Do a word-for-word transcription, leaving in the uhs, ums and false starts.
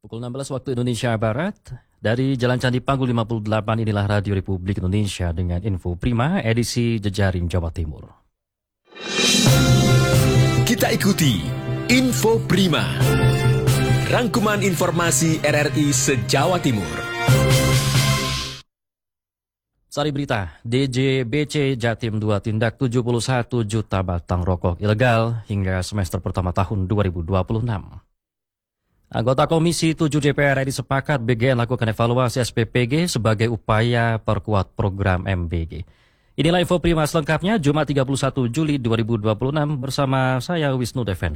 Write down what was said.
Pukul enam belas waktu Indonesia Barat, dari Jalan Candi Panggul lima puluh delapan inilah Radio Republik Indonesia dengan info prima edisi Jejaring Jawa Timur. Kita ikuti Info Prima, rangkuman informasi R R I se-Jawa Timur. Sari berita, D J B C Jatim dua tindak tujuh puluh satu juta batang rokok ilegal hingga semester pertama tahun dua ribu dua puluh enam. Anggota Komisi tujuh D P R R I sepakat B G N lakukan evaluasi S P P G sebagai upaya perkuat program M B G. Inilah info prima selengkapnya Jumat tiga puluh satu Juli dua ribu dua puluh enam bersama saya Wisnu Devendra.